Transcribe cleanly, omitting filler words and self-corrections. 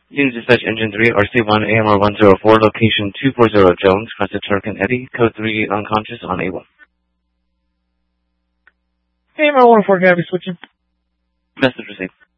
Unit Dispatch Engine 3, RC1, AMR 104, location 240 Jones, Crescent Turk and Eddie, code 3 unconscious on A1. AMR 104, Gabby switching. Message received.